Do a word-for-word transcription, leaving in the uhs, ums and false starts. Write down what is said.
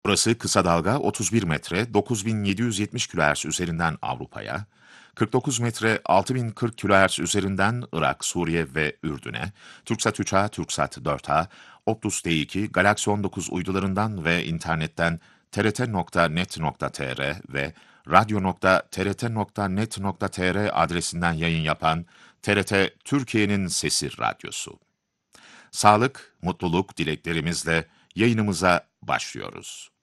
Burası kısa dalga otuz bir metre dokuz bin yedi yüz yetmiş kilohertz üzerinden Avrupa'ya, kırk dokuz metre altı bin kırk kilohertz üzerinden Irak, Suriye ve Ürdün'e, Türksat üç A, Türksat dört A, Optus D iki, Galaxy on dokuz uydularından ve internetten t r t nokta net nokta t r ve radyo nokta t r t nokta net nokta t r adresinden yayın yapan T R T Türkiye'nin Sesi Radyosu. Sağlık, mutluluk dileklerimizle yayınımıza başlıyoruz.